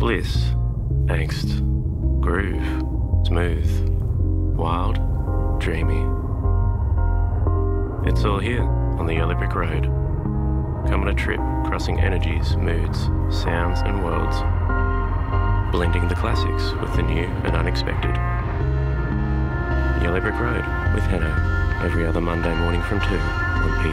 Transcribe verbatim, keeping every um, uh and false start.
Bliss, angst, groove, smooth, wild, dreamy. It's all here on the Yellow Brick Road. Come on a trip crossing energies, moods, sounds and worlds, blending the classics with the new and unexpected. Yellow Brick Road with Henno, every other Monday morning from two on P